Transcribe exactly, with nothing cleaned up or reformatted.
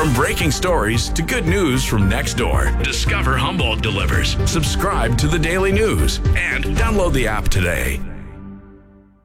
From breaking stories to good news from next door, Discover Humboldt delivers. Subscribe to the Daily News and download the app today.